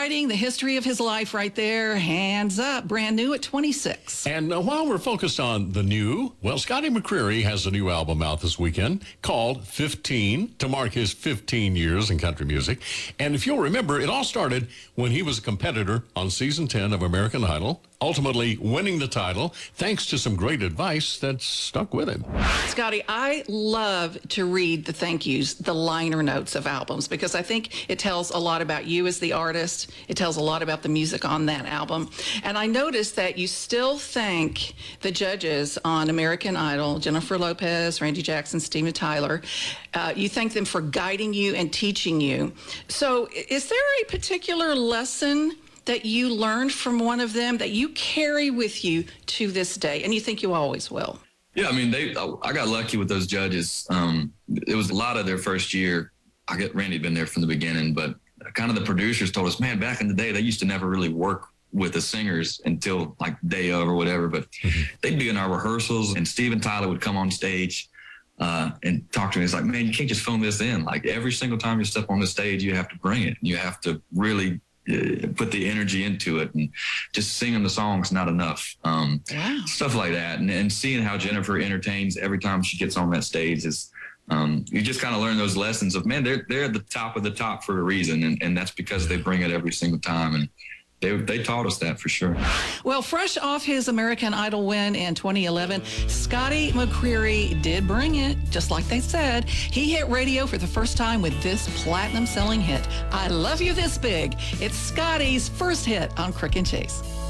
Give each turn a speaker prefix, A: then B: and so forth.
A: writing the history of his life right there. Hands up, brand new at 26.
B: And while we're focused on the new, well, Scotty McCreery has a new album out this weekend called 15 to mark his 15 years in country music. And if you'll remember, it all started when he was a competitor on season 10 of American Idol, ultimately winning the title thanks to some great advice that stuck with him.
A: Scotty, I love to read the thank yous, the liner notes of albums, because I think it tells a lot about you as the artist. It tells a lot about the music on that album. And I noticed that you still thank the judges on American Idol, Jennifer Lopez, Randy Jackson, Steven Tyler. You thank them for guiding you and teaching you. So is there a particular lesson that you learned from one of them that you carry with you to this day, and you think you always will?
C: Yeah, I mean, I got lucky with those judges. It was a lot of their first year. Randy had been there from the beginning, but kind of the producers told us, man, back in the day, they used to never really work with the singers until like day of or whatever, but they'd be in our rehearsals, and Steven Tyler would come on stage and talk to me. He's like, man, you can't just phone this in. Like every single time you step on the stage, you have to bring it. You have to really put the energy into it, and just singing the song's not enough.
A: Wow.
C: Stuff like that. And seeing how Jennifer entertains every time she gets on that stage is, you just kind of learn those lessons of, man, they're at the top of the top for a reason. And that's because they bring it every single time. And they taught us that for sure.
A: Well, fresh off his American Idol win in 2011, Scotty McCreery did bring it, just like they said. He hit radio for the first time with this platinum-selling hit, I Love You This Big. It's Scotty's first hit on Crick and Chase.